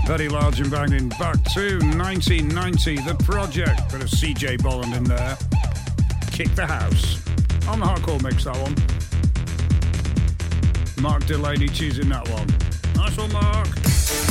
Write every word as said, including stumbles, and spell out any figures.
Very large and banging. Back to nineteen ninety, The Project. Bit of C J Bolland in there. Kick the House. On the hardcore mix, that one. Mark Delaney choosing that one. Nice one, Mark.